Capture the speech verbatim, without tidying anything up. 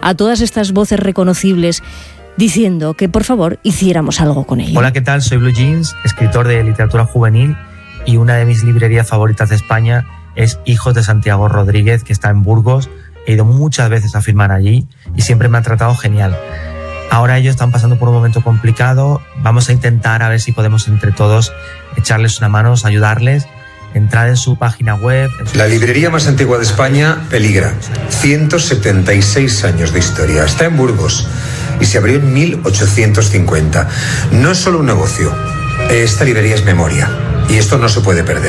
a todas estas voces reconocibles diciendo que por favor hiciéramos algo con ello. Hola, ¿qué tal? Soy Blue Jeans, escritor de literatura juvenil, y una de mis librerías favoritas de España es Hijos de Santiago Rodríguez, que está en Burgos. He ido muchas veces a firmar allí y siempre me ha tratado genial. Ahora ellos están pasando por un momento complicado. Vamos a intentar a ver si podemos entre todos echarles una mano, ayudarles. Entrad en su página web. Su... La librería más antigua de España peligra. ciento setenta y seis años de historia. Está en Burgos y se abrió en mil ochocientos cincuenta. No es solo un negocio. Esta librería es memoria y esto no se puede perder.